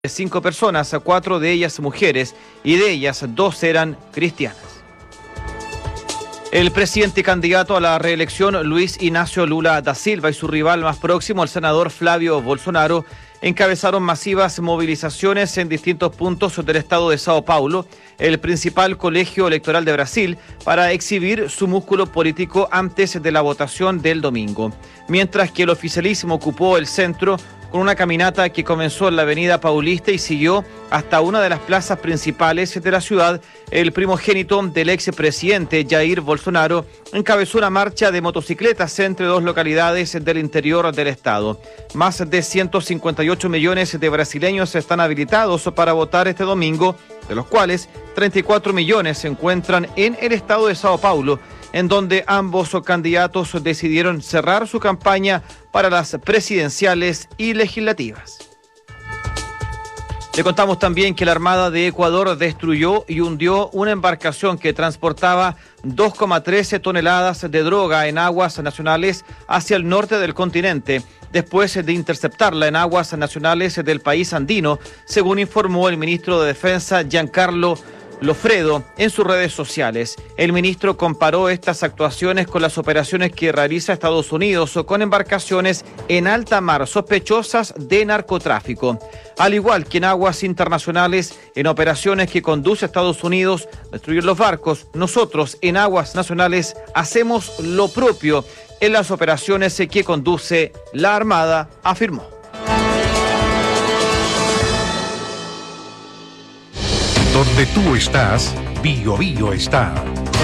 5 personas, 4 de ellas mujeres, y de ellas 2 eran cristianas. El presidente y candidato a la reelección, Luis Ignacio Lula da Silva, y su rival más próximo, el senador Flavio Bolsonaro, encabezaron masivas movilizaciones en distintos puntos del estado de Sao Paulo, el principal colegio electoral de Brasil, para exhibir su músculo político antes de la votación del domingo. Mientras que el oficialismo ocupó el centro con una caminata que comenzó en la avenida Paulista y siguió hasta una de las plazas principales de la ciudad, el primogénito del expresidente Jair Bolsonaro encabezó una marcha de motocicletas entre 2 localidades del interior del estado. Más de 158 millones de brasileños están habilitados para votar este domingo, de los cuales 34 millones se encuentran en el estado de Sao Paulo, en donde ambos candidatos decidieron cerrar su campaña para las presidenciales y legislativas. Le contamos también que la Armada de Ecuador destruyó y hundió una embarcación que transportaba 2,13 toneladas de droga en aguas nacionales hacia el norte del continente, después de interceptarla en aguas nacionales del país andino, según informó el ministro de Defensa Giancarlo Lofredo en sus redes sociales. El ministro comparó estas actuaciones con las operaciones que realiza Estados Unidos o con embarcaciones en alta mar sospechosas de narcotráfico. Al igual que en aguas internacionales, en operaciones que conduce Estados Unidos a destruir los barcos, nosotros en aguas nacionales hacemos lo propio en las operaciones que conduce la Armada, afirmó. Donde tú estás, Bio Bio está.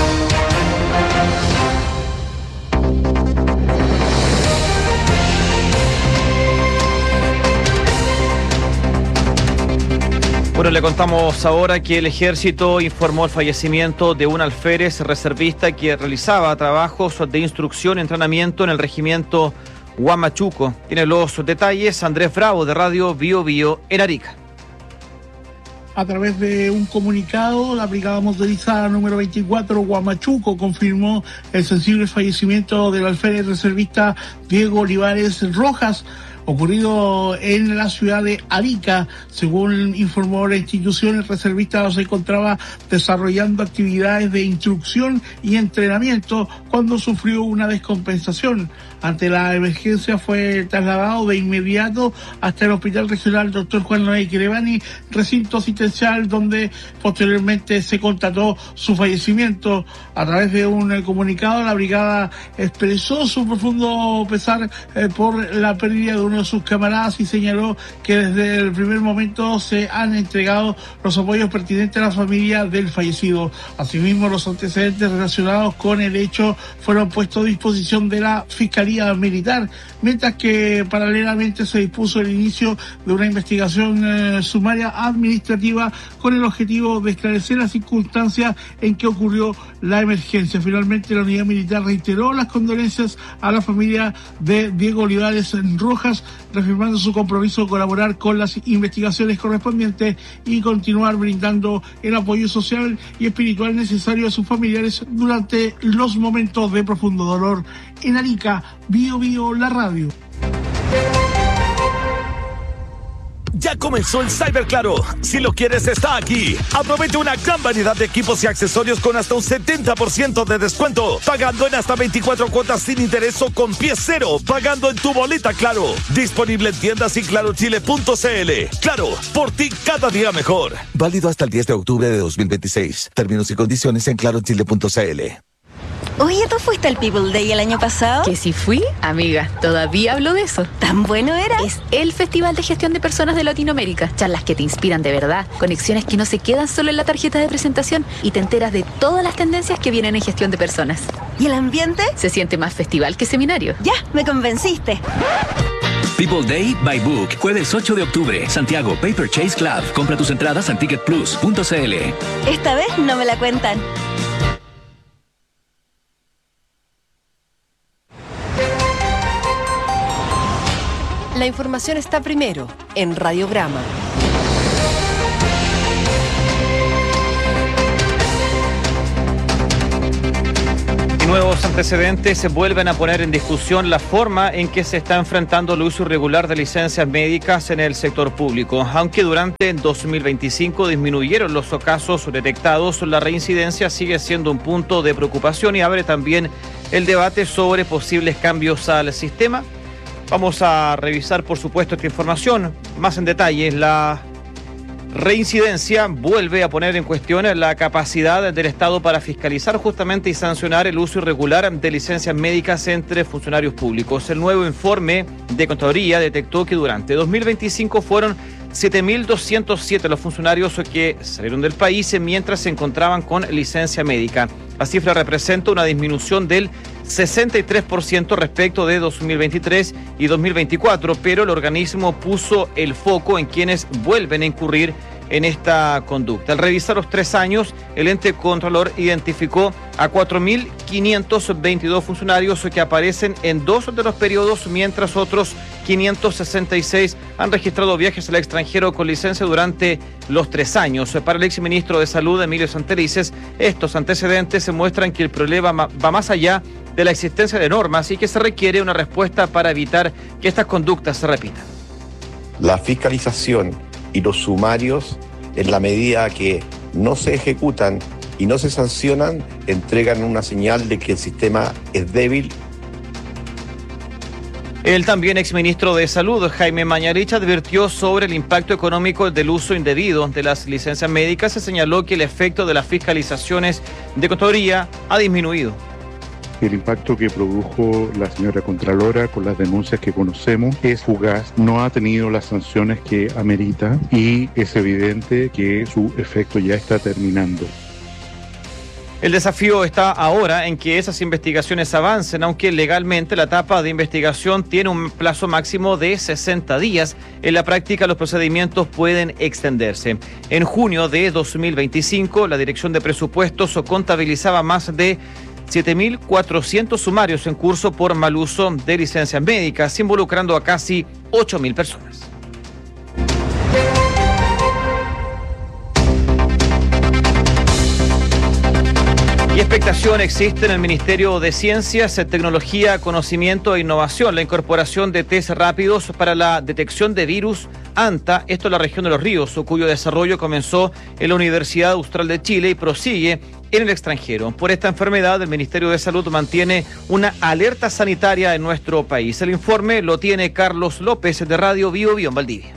Bueno, le contamos ahora que el ejército informó el fallecimiento de un alférez reservista que realizaba trabajos de instrucción y entrenamiento en el regimiento Huamachuco. Tiene los detalles Andrés Bravo de Radio Bio Bio en Arica. A través de un comunicado, la Brigada Motorizada número 24 Huamachuco confirmó el sensible fallecimiento del alférez reservista Diego Olivares Rojas, ocurrido en la ciudad de Arica. Según informó la institución, el reservista se encontraba desarrollando actividades de instrucción y entrenamiento cuando sufrió una descompensación. Ante la emergencia fue trasladado de inmediato hasta el Hospital Regional Dr. Juan Noé Querevani, recinto asistencial, donde posteriormente se constató su fallecimiento. A través de un comunicado, la brigada expresó su profundo pesar por la pérdida de uno de sus camaradas y señaló que desde el primer momento se han entregado los apoyos pertinentes a la familia del fallecido. Asimismo, los antecedentes relacionados con el hecho fueron puestos a disposición de la Fiscalía Militar, mientras que paralelamente se dispuso el inicio de una investigación sumaria administrativa con el objetivo de esclarecer las circunstancias en que ocurrió la emergencia. Finalmente, la unidad militar reiteró las condolencias a la familia de Diego Olivares Rojas, reafirmando su compromiso de colaborar con las investigaciones correspondientes y continuar brindando el apoyo social y espiritual necesario a sus familiares durante los momentos de profundo dolor. En Arica, Bio Bio, la radio. Ya comenzó el Cyber Claro. Si lo quieres, está aquí. Aprovecha una gran variedad de equipos y accesorios con hasta un 70% de descuento, pagando en hasta 24 cuotas sin interés o con pie cero, pagando en tu boleta Claro. Disponible en tiendas y clarochile.cl. Claro, por ti cada día mejor. Válido hasta el 10 de octubre de 2026. Términos y condiciones en clarochile.cl. Oye, ¿tú fuiste al People Day el año pasado? Que si fui, amiga, todavía hablo de eso. ¿Tan bueno era? Es el Festival de Gestión de Personas de Latinoamérica. Charlas que te inspiran de verdad, conexiones que no se quedan solo en la tarjeta de presentación y te enteras de todas las tendencias que vienen en gestión de personas. ¿Y el ambiente? Se siente más festival que seminario. Ya, me convenciste. People Day by Book, jueves 8 de octubre, Santiago Paper Chase Club. Compra tus entradas en ticketplus.cl. Esta vez no me la cuentan. La información está primero en Radiograma. Nuevos antecedentes se vuelven a poner en discusión la forma en que se está enfrentando el uso irregular de licencias médicas en el sector público. Aunque durante 2025 disminuyeron los casos detectados, la reincidencia sigue siendo un punto de preocupación y abre también el debate sobre posibles cambios al sistema. Vamos a revisar, por supuesto, esta información más en detalle. La reincidencia vuelve a poner en cuestión la capacidad del Estado para fiscalizar justamente y sancionar el uso irregular de licencias médicas entre funcionarios públicos. El nuevo informe de Contraloría detectó que durante 2025 fueron 7.207 los funcionarios que salieron del país mientras se encontraban con licencia médica. La cifra representa una disminución del 63% respecto de 2023 y 2024, pero el organismo puso el foco en quienes vuelven a incurrir en esta conducta. Al revisar los 3 años, el ente controlador identificó a 4.522 funcionarios que aparecen en 2 de los periodos, mientras otros 566 han registrado viajes al extranjero con licencia durante los 3 años. Para el exministro de Salud, Emilio Santelices, estos antecedentes se muestran que el problema va más allá de la existencia de normas y que se requiere una respuesta para evitar que estas conductas se repitan. La fiscalización y los sumarios, en la medida que no se ejecutan y no se sancionan, entregan una señal de que el sistema es débil. El también exministro de Salud, Jaime Mañalich, advirtió sobre el impacto económico del uso indebido de las licencias médicas. Se señaló que el efecto de las fiscalizaciones de Contraloría ha disminuido. El impacto que produjo la señora Contralora con las denuncias que conocemos es fugaz, no ha tenido las sanciones que amerita y es evidente que su efecto ya está terminando. El desafío está ahora en que esas investigaciones avancen, aunque legalmente la etapa de investigación tiene un plazo máximo de 60 días. En la práctica, los procedimientos pueden extenderse. En junio de 2025, la Dirección de Presupuestos contabilizaba más de 7.400 sumarios en curso por mal uso de licencias médicas, involucrando a casi 8.000 personas. Y expectación existe en el Ministerio de Ciencias, Tecnología, Conocimiento e Innovación, la incorporación de test rápidos para la detección de virus ANTA, esto en la región de Los Ríos, cuyo desarrollo comenzó en la Universidad Austral de Chile y prosigue en el extranjero. Por esta enfermedad, el Ministerio de Salud mantiene una alerta sanitaria en nuestro país. El informe lo tiene Carlos López de Radio Bio Bio en Valdivia.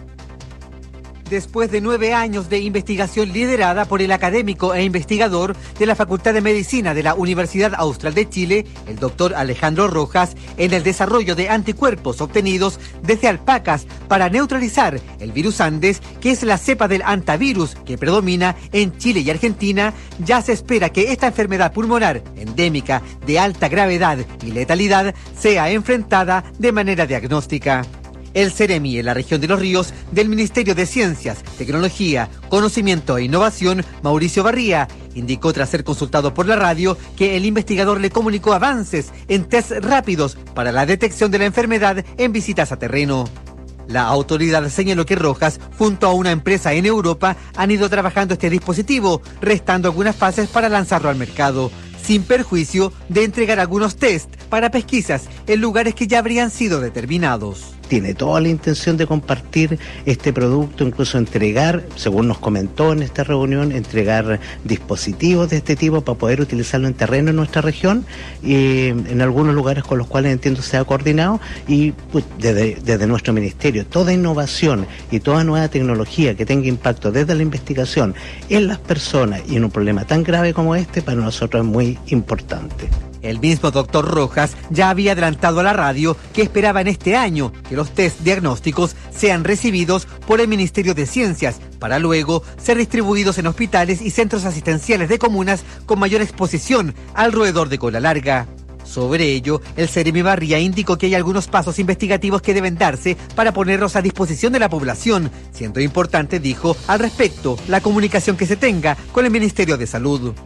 Después de 9 años de investigación liderada por el académico e investigador de la Facultad de Medicina de la Universidad Austral de Chile, el doctor Alejandro Rojas, en el desarrollo de anticuerpos obtenidos desde alpacas para neutralizar el virus Andes, que es la cepa del antivirus que predomina en Chile y Argentina, ya se espera que esta enfermedad pulmonar endémica de alta gravedad y letalidad sea enfrentada de manera diagnóstica. El Ceremi en la región de Los Ríos del Ministerio de Ciencias, Tecnología, Conocimiento e Innovación, Mauricio Barría, indicó tras ser consultado por la radio que el investigador le comunicó avances en test rápidos para la detección de la enfermedad en visitas a terreno. La autoridad señaló que Rojas, junto a una empresa en Europa, han ido trabajando este dispositivo, restando algunas fases para lanzarlo al mercado, sin perjuicio de entregar algunos test para pesquisas en lugares que ya habrían sido determinados. Tiene toda la intención de compartir este producto, incluso entregar, según nos comentó en esta reunión, entregar dispositivos de este tipo para poder utilizarlo en terreno en nuestra región, y en algunos lugares con los cuales entiendo se ha coordinado, y pues, desde nuestro ministerio, toda innovación y toda nueva tecnología que tenga impacto desde la investigación en las personas y en un problema tan grave como este, para nosotros es muy importante. El mismo doctor Rojas ya había adelantado a la radio que esperaba en este año que los test diagnósticos sean recibidos por el Ministerio de Ciencias para luego ser distribuidos en hospitales y centros asistenciales de comunas con mayor exposición al roedor de cola larga. Sobre ello, el Ceremi Barría indicó que hay algunos pasos investigativos que deben darse para ponerlos a disposición de la población, siendo importante, dijo, al respecto, la comunicación que se tenga con el Ministerio de Salud.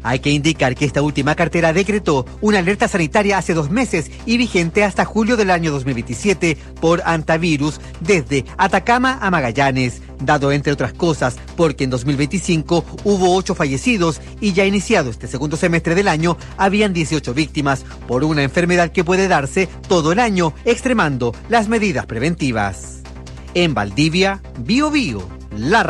Hay que indicar que esta última cartera decretó una alerta sanitaria hace 2 meses y vigente hasta julio del año 2027 por antivirus desde Atacama a Magallanes, dado entre otras cosas porque en 2025 hubo 8 fallecidos y ya iniciado este segundo semestre del año habían 18 víctimas por una enfermedad que puede darse todo el año, extremando las medidas preventivas. En Valdivia, Bio Bio, la